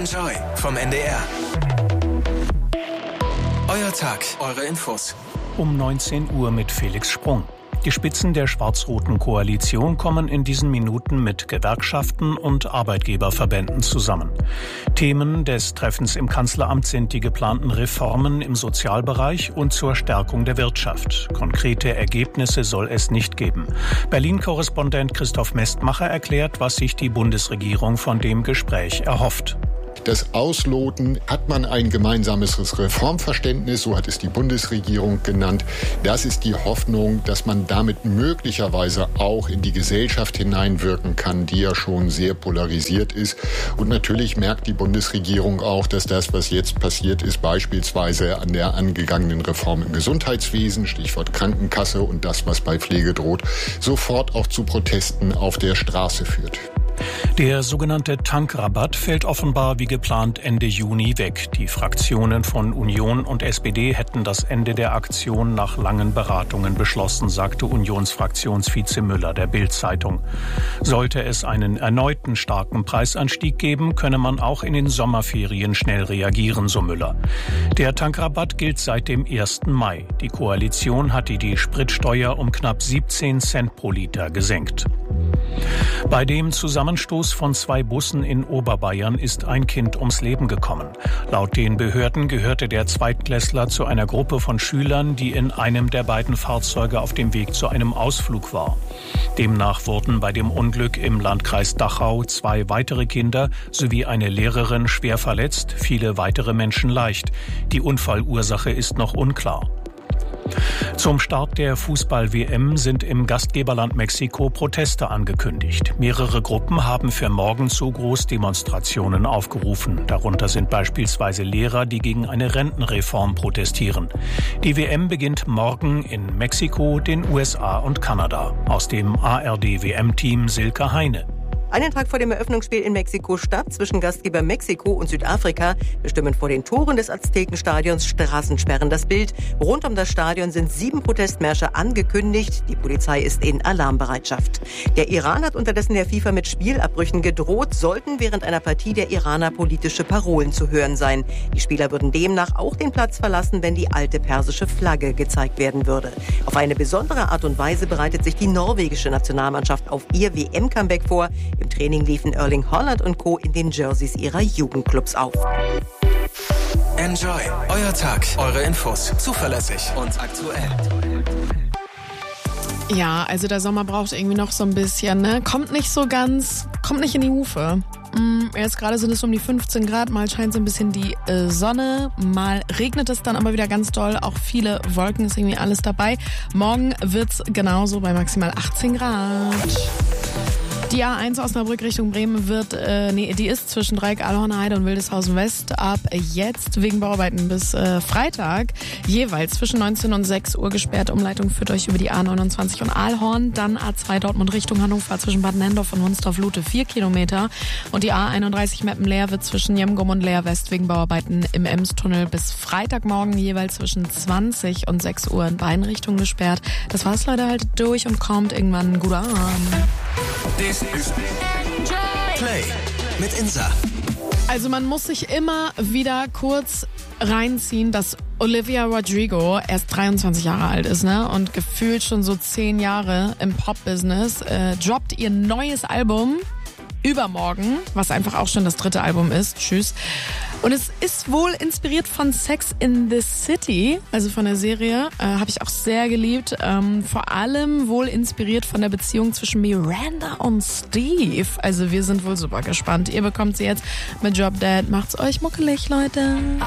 Enjoy vom NDR. Euer Tag, eure Infos. Um 19 Uhr mit Felix Sprung. Die Spitzen der schwarz-roten Koalition kommen in diesen Minuten mit Gewerkschaften und Arbeitgeberverbänden zusammen. Themen des Treffens im Kanzleramt sind die geplanten Reformen im Sozialbereich und zur Stärkung der Wirtschaft. Konkrete Ergebnisse soll es nicht geben. Berlin-Korrespondent Christoph Mestmacher erklärt, was sich die Bundesregierung von dem Gespräch erhofft. Das Ausloten, hat man ein gemeinsames Reformverständnis, so hat es die Bundesregierung genannt. Das ist die Hoffnung, dass man damit möglicherweise auch in die Gesellschaft hineinwirken kann, die ja schon sehr polarisiert ist. Und natürlich merkt die Bundesregierung auch, dass das, was jetzt passiert ist, beispielsweise an der angegangenen Reform im Gesundheitswesen, Stichwort Krankenkasse und das, was bei Pflege droht, sofort auch zu Protesten auf der Straße führt. Der sogenannte Tankrabatt fällt offenbar wie geplant Ende Juni weg. Die Fraktionen von Union und SPD hätten das Ende der Aktion nach langen Beratungen beschlossen, sagte Unionsfraktionsvize Müller der Bild-Zeitung. Sollte es einen erneuten starken Preisanstieg geben, könne man auch in den Sommerferien schnell reagieren, so Müller. Der Tankrabatt gilt seit dem 1. Mai. Die Koalition hatte die Spritsteuer um knapp 17 Cent pro Liter gesenkt. Bei dem Zusammenstoß von 2 Bussen in Oberbayern ist ein Kind ums Leben gekommen. Laut den Behörden gehörte der Zweitklässler zu einer Gruppe von Schülern, die in einem der beiden Fahrzeuge auf dem Weg zu einem Ausflug war. Demnach wurden bei dem Unglück im Landkreis Dachau 2 weitere Kinder sowie eine Lehrerin schwer verletzt, viele weitere Menschen leicht. Die Unfallursache ist noch unklar. Zum Start der Fußball-WM sind im Gastgeberland Mexiko Proteste angekündigt. Mehrere Gruppen haben für morgen zu Großdemonstrationen aufgerufen. Darunter sind beispielsweise Lehrer, die gegen eine Rentenreform protestieren. Die WM beginnt morgen in Mexiko, den USA und Kanada. Aus dem ARD-WM-Team Silke Heine. Einen Tag vor dem Eröffnungsspiel in Mexiko-Stadt zwischen Gastgeber Mexiko und Südafrika bestimmen vor den Toren des Aztekenstadions Straßensperren das Bild. Rund um das Stadion sind 7 Protestmärsche angekündigt. Die Polizei ist in Alarmbereitschaft. Der Iran hat unterdessen der FIFA mit Spielabbrüchen gedroht, sollten während einer Partie der Iraner politische Parolen zu hören sein. Die Spieler würden demnach auch den Platz verlassen, wenn die alte persische Flagge gezeigt werden würde. Auf eine besondere Art und Weise bereitet sich die norwegische Nationalmannschaft auf ihr WM-Comeback vor. Im Training liefen Erling Haaland und Co. in den Jerseys ihrer Jugendclubs auf. Enjoy. Euer Tag, eure Infos. Zuverlässig und aktuell. Ja, also der Sommer braucht irgendwie noch so ein bisschen, ne? Kommt nicht in die Hufe. Jetzt gerade sind es um die 15 Grad, mal scheint so ein bisschen die Sonne, mal regnet es dann aber wieder ganz doll, auch viele Wolken, ist irgendwie alles dabei. Morgen wird's genauso bei maximal 18 Grad. Die A1 Osnabrück Richtung Bremen die ist zwischen Dreieck, Allhorner Heide und Wildeshausen West ab jetzt wegen Bauarbeiten bis Freitag jeweils zwischen 19 und 6 Uhr gesperrt. Umleitung führt euch über die A29 und Aalhorn, dann A2 Dortmund Richtung Hannover zwischen Bad Nendorf und Wunstorf-Lute 4 Kilometer und die A31 Meppen-Leer wird zwischen Jemgum und Leer West wegen Bauarbeiten im Emstunnel bis Freitagmorgen jeweils zwischen 20 und 6 Uhr in beiden Richtungen gesperrt. Das war's leider halt durch und kommt irgendwann ein guter Abend. This is Play mit Insa. Also man muss sich immer wieder kurz reinziehen, dass Olivia Rodrigo erst 23 Jahre alt ist, ne? Und gefühlt schon so 10 Jahre im Pop-Business, droppt ihr neues Album übermorgen, was einfach auch schon das 3. Album ist. Tschüss. Und es ist wohl inspiriert von Sex in the City, also von der Serie. Habe ich auch sehr geliebt. Vor allem wohl inspiriert von der Beziehung zwischen Miranda und Steve. Also wir sind wohl super gespannt. Ihr bekommt sie jetzt mit Drop Dead. Macht's euch muckelig, Leute.